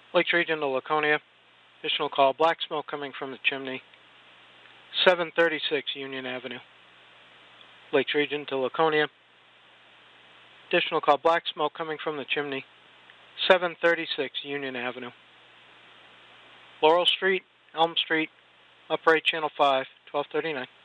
Lakes Region to Laconia. Additional call, black smoke coming from the chimney. 736 Union Avenue. Lakes Region to Laconia. Additional call, black smoke coming from the chimney. 736 Union Avenue. Laurel Street, Elm Street, upright channel 5, 1239.